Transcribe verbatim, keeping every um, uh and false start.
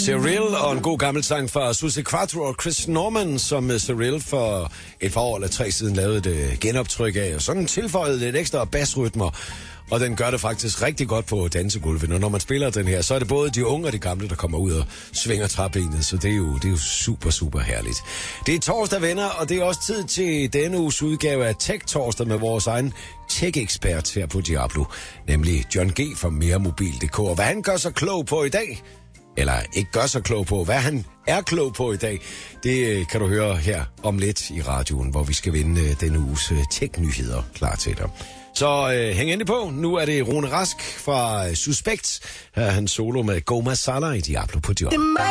Cyril og en god gammel sang fra Susie Quattro og Chris Norman, som Cyril for et par år eller tre siden lavede et genoptryk af, og sådan tilføjede lidt ekstra bassrytmer, og den gør det faktisk rigtig godt på dansegulvet. Og når man spiller den her, så er det både de unge og de gamle, der kommer ud og svinger træbenet, så det er jo, det er jo super, super herligt. Det er torsdag, venner, og det er også tid til denne uges udgave af Tech Torsdag med vores egen tech-ekspert her på Diablo, nemlig John G. fra meremobil punktum d k. Og hvad han gør sig klog på i dag, eller ikke gør sig klog på, hvad han er klog på i dag, det kan du høre her om lidt i radioen, hvor vi skal vinde denne uges tech-nyheder klar til dig. Så øh, hæng endelig på. Nu er det Rune Rask fra Suspekt. Her er han solo med Go Masala i Diablo på Diablo.